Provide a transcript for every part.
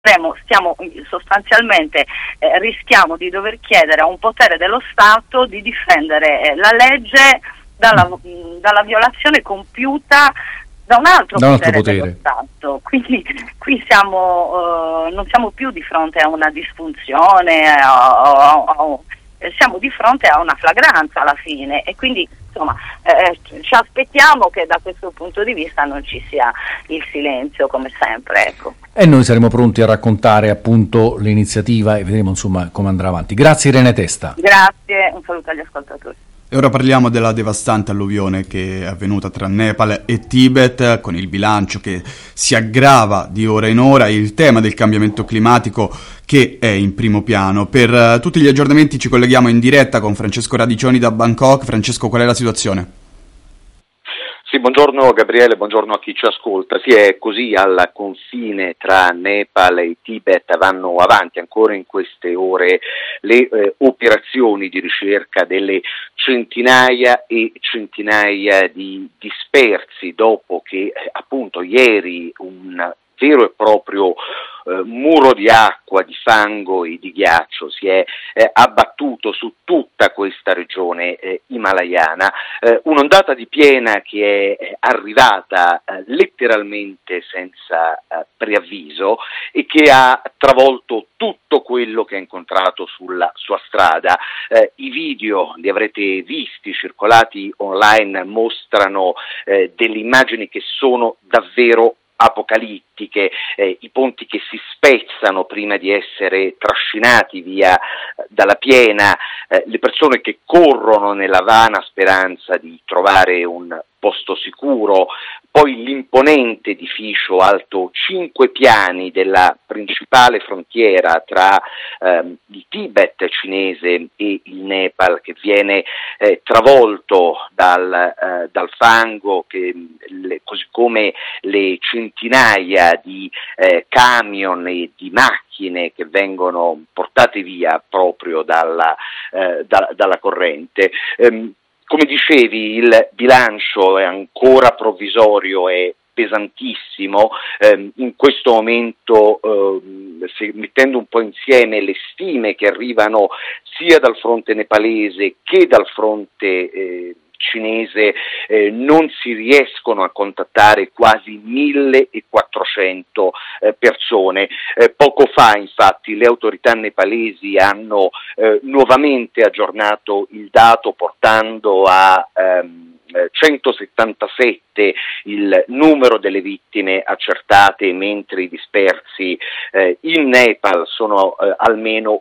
sostanzialmente rischiamo di dover chiedere a un potere dello Stato di difendere la legge dalla violazione compiuta da un altro potere dello Stato. Quindi qui non siamo più di fronte a una disfunzione, siamo di fronte a una flagranza alla fine, e quindi insomma ci aspettiamo che da questo punto di vista non ci sia il silenzio, come sempre, ecco. E noi saremo pronti a raccontare appunto l'iniziativa e vedremo insomma come andrà avanti. Grazie Irene Testa. Grazie, un saluto agli ascoltatori. E ora parliamo della devastante alluvione che è avvenuta tra Nepal e Tibet, con il bilancio che si aggrava di ora in ora, il tema del cambiamento climatico che è in primo piano. Per tutti gli aggiornamenti ci colleghiamo in diretta con Francesco Radiccioni da Bangkok. Francesco, qual è la situazione? Sì, buongiorno Gabriele, buongiorno a chi ci ascolta. Sì, è così, al confine tra Nepal e Tibet vanno avanti ancora in queste ore le operazioni di ricerca delle centinaia e centinaia di dispersi, dopo che appunto ieri un vero e proprio muro di acqua, di fango e di ghiaccio si è abbattuto su tutta questa regione himalayana, un'ondata di piena che è arrivata letteralmente senza preavviso e che ha travolto tutto quello che ha incontrato sulla sua strada. I video li avrete visti, circolati online, mostrano delle immagini che sono davvero apocalittiche, i ponti che si spezzano prima di essere trascinati via dalla piena, le persone che corrono nella vana speranza di trovare un posto sicuro, poi l'imponente edificio alto 5 piani della principale frontiera tra il Tibet cinese e il Nepal, che viene travolto dal fango, così come le centinaia di camion e di macchine che vengono portate via proprio dalla corrente. Come dicevi, il bilancio è ancora provvisorio e pesantissimo. In questo momento, mettendo un po' insieme le stime che arrivano sia dal fronte nepalese che dal fronte cinese, non si riescono a contattare quasi 1400 persone. Poco fa, infatti, le autorità nepalesi hanno nuovamente aggiornato il dato, portando a 177 il numero delle vittime accertate, mentre i dispersi in Nepal sono almeno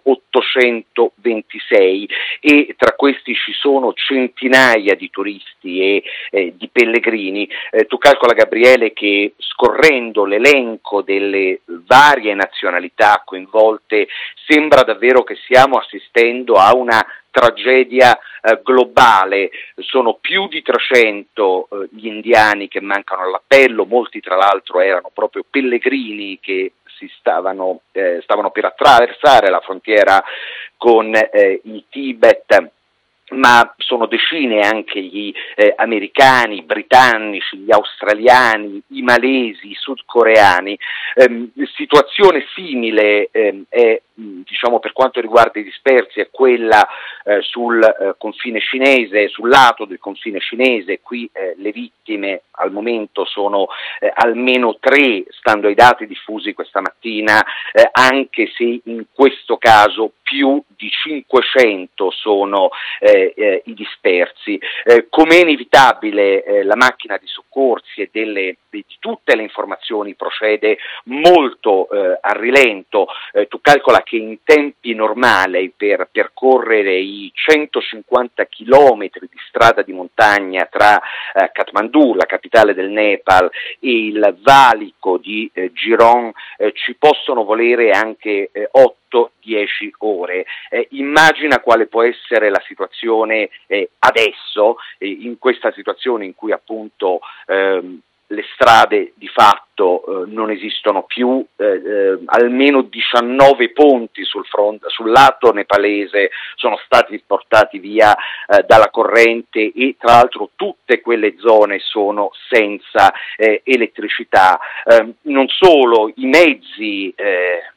826, e tra questi ci sono centinaia di turisti e di pellegrini. Tu calcola, Gabriele, che scorrendo l'elenco delle varie nazionalità coinvolte sembra davvero che stiamo assistendo a una tragedia globale. Sono più di 300 gli indiani che mancano all'appello, molti tra l'altro erano proprio pellegrini che stavano per attraversare la frontiera con il Tibet, ma sono decine anche gli americani, i britannici, gli australiani, i malesi, i sudcoreani. Situazione simile è, diciamo, per quanto riguarda i dispersi, è quella sul confine cinese, sul lato del confine cinese. Qui le vittime al momento sono almeno 3, stando ai dati diffusi questa mattina, anche se in questo caso più di 500 sono i dispersi. Come è inevitabile, la macchina di soccorsi e di tutte le informazioni procede molto a rilento. Tu calcola che in tempi normali, per percorrere i 150 chilometri di strada di montagna tra Kathmandu, la capitale del Nepal, e il valico di Giron, ci possono volere anche 8-10 ore. Immagina quale può essere la situazione adesso, in questa situazione in cui appunto le strade di fatto non esistono più, almeno 19 ponti sul lato nepalese sono stati portati via dalla corrente, e tra l'altro tutte quelle zone sono senza elettricità. Non solo, i mezzi